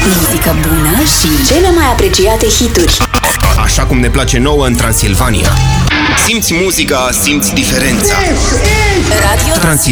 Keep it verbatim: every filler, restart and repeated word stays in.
Muzică bună și cele mai apreciate hituri. Așa cum ne place nouă în Transilvania. Simți muzica, simți diferența. Radio Transilvania.